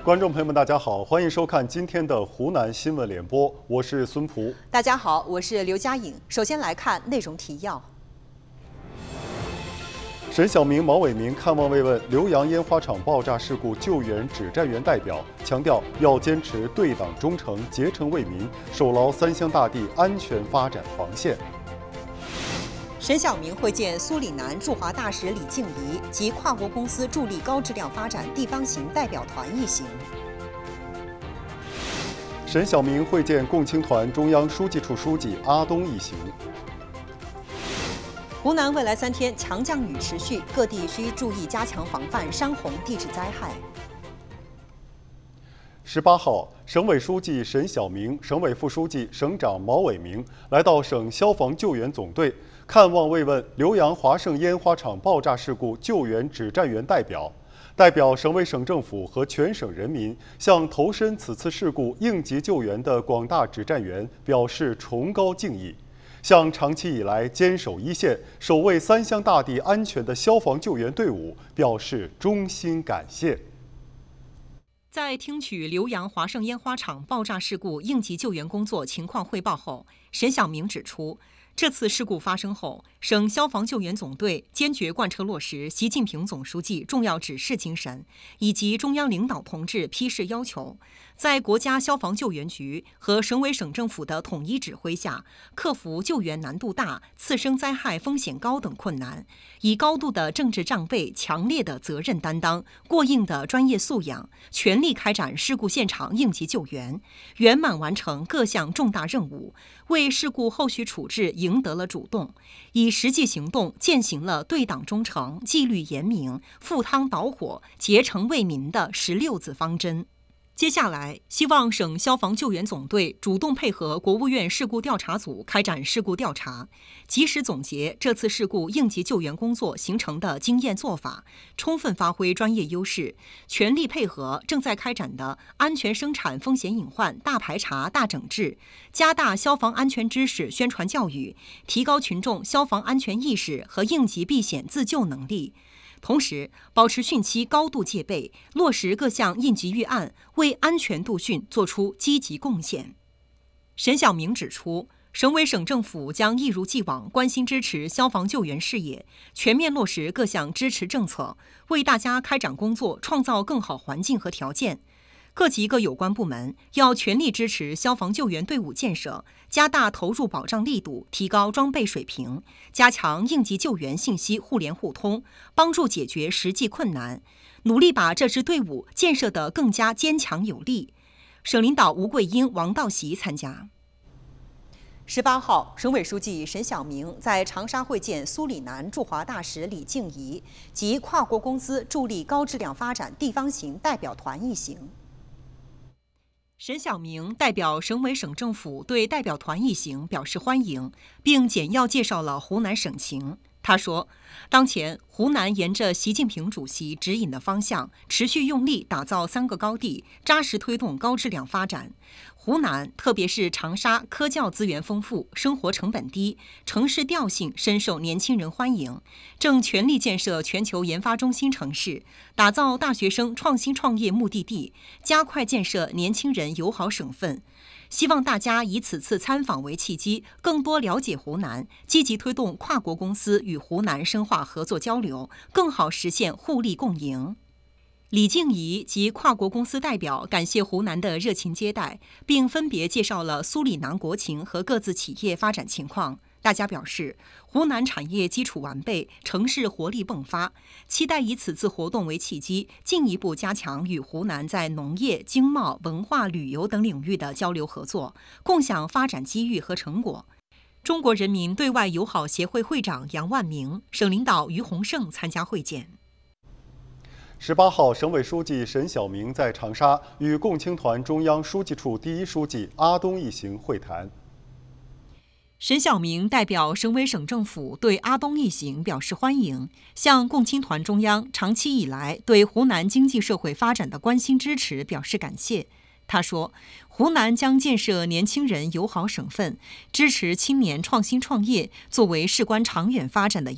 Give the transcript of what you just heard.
观众朋友们，大家好，欢迎收看今天的湖南新闻联播，我是孙璞。 大家好，我是刘佳颖。首先来看内容提要。 沈晓明、毛伟明看望慰问浏阳烟花厂爆炸事故救援指战员代表，强调要坚持对党忠诚、竭诚为民，守牢三湘大地安全发展防线。 沈晓明会见苏里南驻华大使李静怡及跨国公司助力高质量发展地方型代表团一行。 沈晓明会见共青团中央书记处书记阿东一行。 湖南未来3天强降雨持续，各地需注意加强防范山洪地质灾害。 18号，省委书记沈晓明、省委副书记、省长毛伟明来到省消防救援总队，看望慰问浏阳华盛烟花厂爆炸事故救援指战员代表，代表省委省政府和全省人民，向投身此次事故应急救援的广大指战员表示崇高敬意，向长期以来坚守一线、守卫三湘大地安全的消防救援队伍表示衷心感谢。 在听取浏阳华盛烟花厂爆炸事故应急救援工作情况汇报后，沈晓明指出，这次事故发生后，省消防救援总队坚决贯彻落实习近平总书记重要指示精神以及中央领导同志批示要求，在国家消防救援局和省委省政府的统一指挥下，克服救援难度大、次生灾害风险高等困难，以高度的政治仗背、强烈的责任担当、过硬的专业素养，全力开展事故现场应急救援，圆满完成各项重大任务，为事故后续处置赢得了主动，以实际行动践行了对党忠诚、纪律严明、赴汤蹈火、竭诚为民的16字方针。接下来，希望省消防救援总队主动配合国务院事故调查组开展事故调查，及时总结这次事故应急救援工作形成的经验做法，充分发挥专业优势，全力配合正在开展的安全生产风险隐患大排查大整治，加大消防安全知识宣传教育，提高群众消防安全意识和应急避险自救能力。同时，保持汛期高度戒备，落实各项应急预案，为安全度汛作出积极贡献。沈晓明指出，省委省政府将一如既往关心支持消防救援事业，全面落实各项支持政策，为大家开展工作创造更好环境和条件。各级各有关部门要全力支持消防救援队伍建设，加大投入保障力度，提高装备水平，加强应急救援信息互联互通，帮助解决实际困难，努力把这支队伍建设得更加坚强有力。省领导吴桂英、王道习参加。18号，省委书记沈晓明在长沙会见苏里南驻华大使李静怡及跨国公司助力高质量发展地方型代表团一行。沈晓明代表省委省政府对代表团一行表示欢迎，并简要介绍了湖南省情。他说，当前湖南沿着习近平主席指引的方向，持续用力打造3个高地，扎实推动高质量发展。湖南，特别是长沙，科教资源丰富，生活成本低，城市调性深受年轻人欢迎，正全力建设全球研发中心城市，打造大学生创新创业目的地，加快建设年轻人友好省份。希望大家以此次参访为契机，更多了解湖南，积极推动跨国公司与湖南深化合作交流，更好实现互利共赢。李静怡及跨国公司代表感谢湖南的热情接待，并分别介绍了苏里南国情和各自企业发展情况。大家表示，湖南产业基础完备，城市活力迸发，期待以此次活动为契机，进一步加强与湖南在农业、经贸、文化旅游等领域的交流合作，共享发展机遇和成果。中国人民对外友好协会会长杨万明、省领导于洪胜参加会见。 18号，省委书记沈晓明在长沙与共青团中央书记处第一书记阿东一行会谈。 沈晓明代表省委省政府对阿东一行表示欢迎，向共青团中央长期以来对湖南经济社会发展的关心支持表示感谢。他说，湖南将建设年轻人友好省份，支持青年创新创业，作为事关长远发展的